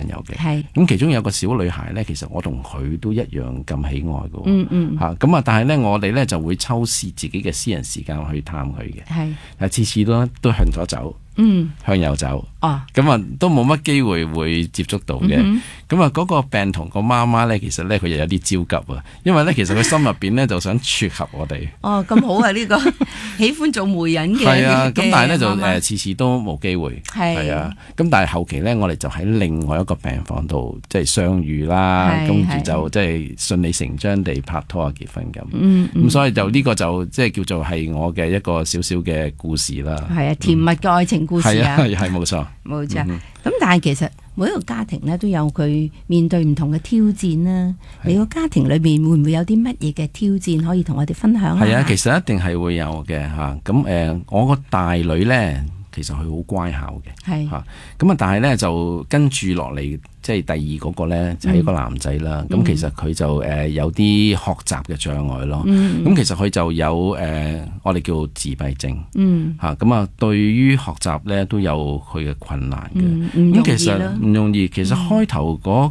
友嘅。咁其中有個小女孩咧，其實我同佢都一樣咁喜愛嘅。咁啊，但係咧我哋咧就會抽自己嘅私人時間去探佢嘅。係，次次都向左走。向右走，咁啊都冇乜機會會接觸到嘅。咁啊嗰個病童個媽媽咧，其實咧佢又有啲焦急啊，因為咧其實佢心入邊咧就想撮合我哋。 咁好啊！呢個喜歡做媒人嘅係啊，咁但係咧就次次都冇機會。係啊，咁但係後期咧，我哋就喺另外一個病房度即係相遇啦，跟住就即係順理成章地拍拖啊結婚咁。咁所以就呢個就即係叫做係我嘅一個少少嘅故事啦。 係啊，甜蜜嘅愛情故事啊， 係冇錯， 冇錯。咁但係其實每一個家庭咧都有佢面對唔同嘅挑戰啦。你個家庭裏邊會唔會有啲乜嘢嘅挑戰可以同我哋分享下？ 係啊，其實一定係會有嘅嚇。咁我個大女咧，其實佢好乖巧嘅，嚇。咁啊，但係咧就跟住落嚟，即係第二嗰個咧就係一個男仔啦。咁其實佢就有啲學習嘅障礙咯。咁其實佢就有我哋叫自閉症。嚇咁啊，對於學習咧都有佢嘅困難嘅。咁其實唔容易。其實開頭嗰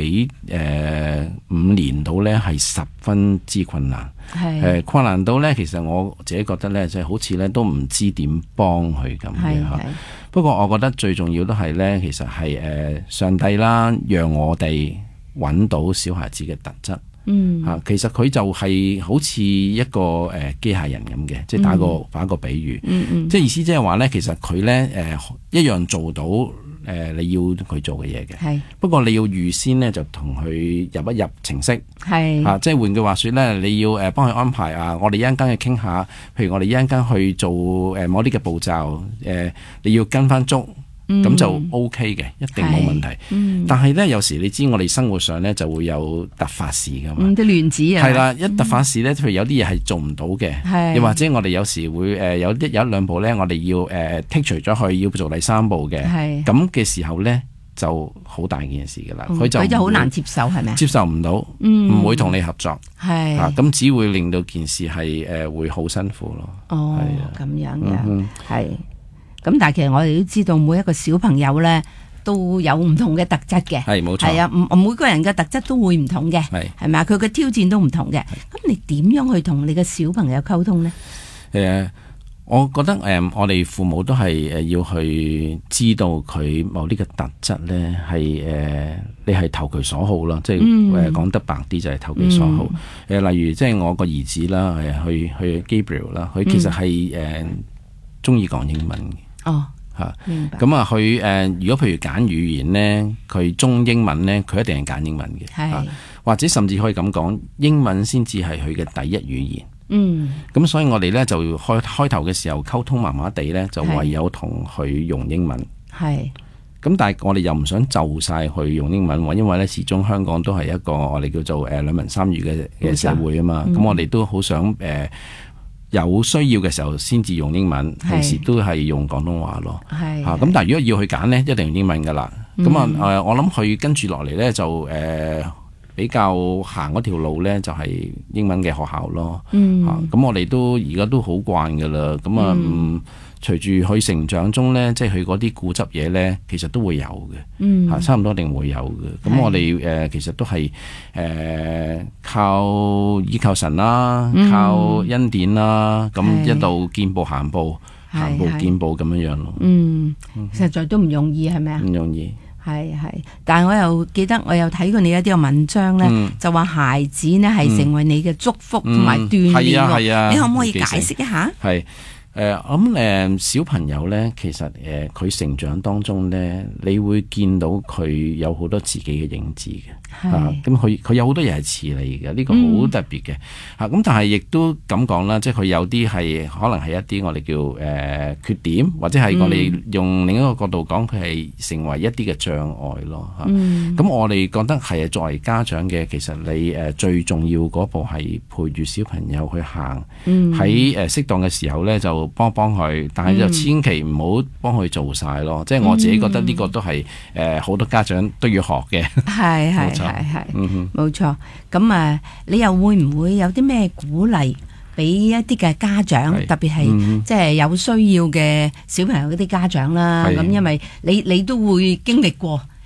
5年到咧係十分之困難。困難到咧，其實我自己覺得咧，即係好似咧都唔知點幫佢咁嘅嚇。不過我覺得最重要都係咧，其實係上帝啦，讓我哋揾到小孩子嘅特質。其實佢就係好似一個機械人咁嘅，即係打個比喻。即係意思即係話咧，其實佢咧一樣做到你要佢做嘅嘢嘅。不過你要預先咧就同佢入一入程式。即係換句話說咧，你要幫佢安排啊。我哋一陣間去傾下，譬如我哋一陣間去做某啲嘅步驟，你要跟翻足。咁就 OK 嘅，一定冇問題。但係咧，有時你知我哋生活上咧就會有突發事噶嘛。啲亂子啊。係啦，一突發事咧，譬如有啲嘢係做唔到嘅，又或者我哋有時會有一兩步咧，我哋要剔除咗佢，要做第三步嘅。咁嘅時候咧，就好大件事噶啦。佢就好難接受，係咪？接受唔到，唔會同你合作。咁只會令到件事係會好辛苦咯。 咁樣嘅係。咁但係其實我哋都知道每一個小朋友咧都有唔同嘅特質嘅，係冇錯，係啊，每個人嘅特質都會唔同嘅，係咪啊？佢嘅挑戰都唔同嘅。咁你點樣去同你嘅小朋友溝通咧？ 我覺得我哋父母都係要去知道佢某啲嘅特質咧，係你係投其所好啦，即係講得白啲就係投其所好。例如即係我個兒子啦，去 Gabriel 啦，佢其實係中意講英文嘅。 明白。 咁啊，佢如果譬如揀語言呢，佢中英文呢，佢一定係揀英文嘅。或者甚至可以咁講，英文先至係佢嘅第一語言。咁所以我哋呢，就開頭嘅時候溝通麻麻地呢，就唯有同佢用英文。咁但係我哋又唔想就晒去用英文喎，因為呢始終香港都係一個我哋叫做兩文三語嘅社會啊嘛。咁我哋都好想有需要嘅時候先至用英文，平時都係用廣東話咯。咁但係如果要去揀呢，一定用英文噶啦。咁我諗佢跟住落嚟呢，就比較行嗰條路呢，就係英文嘅學校咯。咁我哋都而家都好慣噶啦。咁隨住佢成長中呢，即係佢嗰啲固執嘢呢，其實都會有嘅。差唔多一定會有嘅。咁我哋其實都係依靠神啦，靠恩典啦，咁一路見步行步，行步見步咁樣樣咯。 實在都唔容易，係咪啊？ 唔容易。 係，但係我又記得我有睇過你一啲嘅文章呢，就話孩子呢係成為你嘅祝福同埋鍛鍊。你可唔可以解釋一下？ 我諗小朋友咧，其實佢成長當中咧，你會見到佢有好多自己嘅影子嘅，咁佢有好多嘢係似你嘅，呢個好特別嘅，咁但係亦都咁講啦，即係佢有啲係可能係一啲我哋叫缺點，或者係我哋用另一個角度講，佢係成為一啲嘅障礙咯，咁我哋覺得係作為家長嘅，其實你最重要嗰步係陪住小朋友去行，喺適當嘅時候咧就幫佢，但係就千祈唔好幫佢做晒咯。即係我自己覺得呢個都係好多家長都要學嘅。係，冇錯。咁你又會唔會有啲咩鼓勵俾一啲嘅家長，特別係即係有需要嘅小朋友嗰啲家長啦？咁因為你都會經歷過。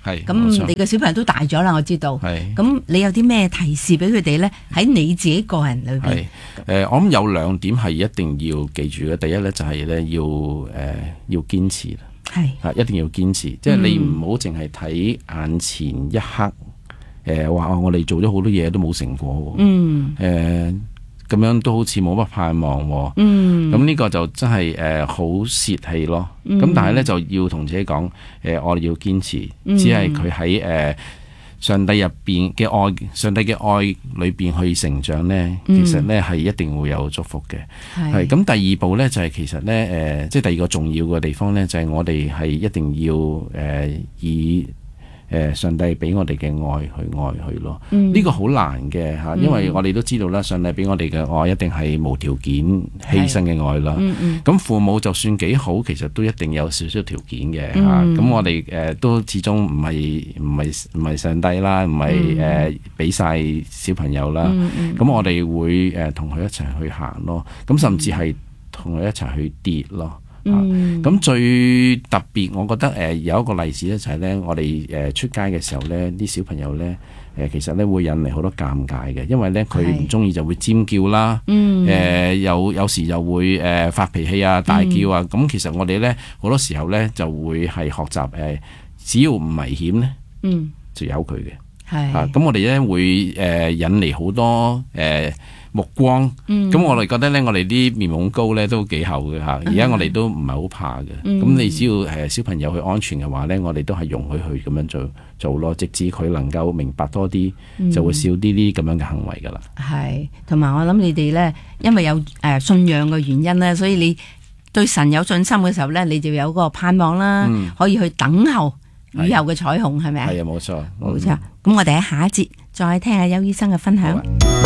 咁你嘅小朋友都大咗啦，我知道。咁你有啲咩提示俾佢哋咧？喺你自己個人裏邊， 我諗有2點係一定要記住嘅。第一咧就係咧要堅持，一定要堅持。即係你唔好淨係睇眼前一刻，話我哋做咗好多嘢都冇成果。咁樣都好似冇乜盼望。咁呢個就真係好泄氣咯。咁但係咧就要同自己講，我哋要堅持，只係佢喺上帝入邊嘅愛，上帝嘅愛裏邊去成長咧，其實咧係一定會有祝福嘅。係咁，第二步咧就係其實咧即係第二個重要嘅地方咧，就係我哋係一定要以上帝俾我哋嘅愛去愛佢咯。呢個好難嘅吓，因為我哋都知道啦，上帝俾我哋嘅愛一定係無條件犧牲嘅愛啦。咁父母就算幾好，其實都一定有少少條件嘅吓。咁我哋都始終唔係上帝啦，唔係俾晒小朋友啦。咁我哋會同佢一齊去行咯。咁甚至係同佢一齊去跌咯。咁最特別，我覺得有一個例子咧，就係咧，我哋出街嘅時候咧，啲小朋友咧其實咧會引嚟好多尷尬嘅，因為咧佢唔中意就會尖叫啦，有時又會發脾氣啊、大叫啊。咁其實我哋咧好多時候咧就會係學習只要唔危險咧，就由佢嘅。咁我哋咧會引嚟好多目光，咁我哋覺得咧，我哋啲面懵高咧都幾厚嘅吓。而家我哋都唔係好怕嘅。咁你只要小朋友去安全嘅話咧，我哋都係容許佢咁樣做咯，直至佢能夠明白多啲，就會少啲咁樣嘅行為噶啦。係， 同埋我諗你哋咧，因為有信仰嘅原因咧，所以你對神有信心嘅時候咧，你就有個盼望啦，可以去等候雨後嘅彩虹，係咪啊？係啊，冇錯，冇錯。咁我哋喺下一節再聽下邱醫生嘅分享。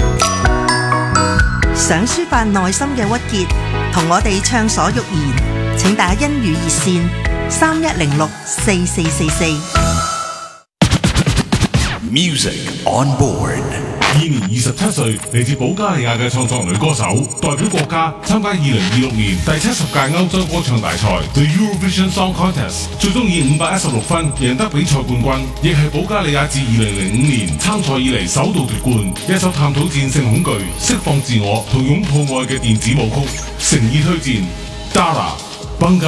想抒發內心嘅鬱結，同我哋暢所欲言，請打恩語熱線31064444。 Music on board。現年27歲，嚟自保加利亞嘅創作女歌手，代表國家參加2026年第70屆歐洲歌唱大賽 The Eurovision Song Contest， 最終以516分贏得比賽冠軍，亦係保加利亞自2005年參賽以嚟首度奪冠。一首探討戰勝恐懼、釋放自我同擁抱愛嘅電子舞曲，誠意推薦 Dara Banga。